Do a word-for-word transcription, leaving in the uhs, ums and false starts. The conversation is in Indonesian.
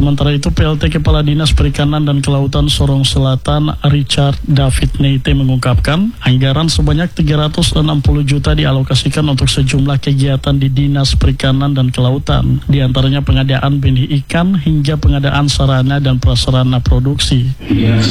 Sementara itu, P L T Kepala Dinas Perikanan dan Kelautan Sorong Selatan, Richard David Neite, mengungkapkan anggaran sebanyak tiga ratus enam puluh juta dialokasikan untuk sejumlah kegiatan di Dinas Perikanan dan Kelautan, di antaranya pengadaan benih ikan hingga pengadaan sarana dan prasarana produksi. Yang